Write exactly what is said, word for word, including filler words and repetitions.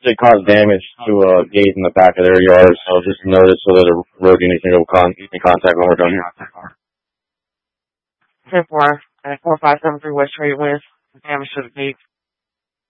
It caused damage to a gate in the back of their yard, so just notice so that a road unit can go con- in contact when we're done here. ten four, at four five seven three West Trade West, damage to the gate.